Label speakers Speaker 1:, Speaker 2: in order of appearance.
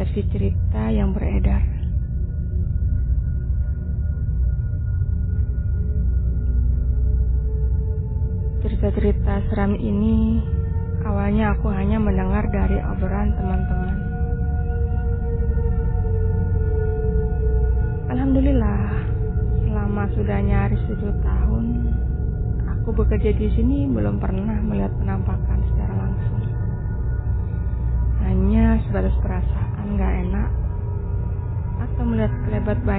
Speaker 1: versi cerita yang beredar. Cerita-cerita seram ini awalnya aku hanya mendengar dari obrolan teman-teman. Alhamdulillah, selama sudah nyaris 7 tahun, aku bekerja di sini belum pernah melihat penampakan secara langsung. Hanya sebatas perasaan gak enak atau melihat kelebat